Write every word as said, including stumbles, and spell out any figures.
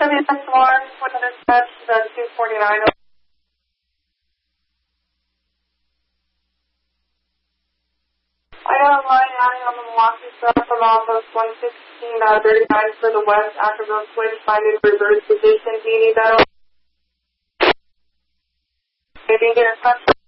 W S one, one hundred dispatch, uh, two forty-nine. I got a line adding on the Milwaukee South from Office one sixteen, uh, thirty-nine for the west after the switch, finding reverse position. Do you need that? Maybe get in touch.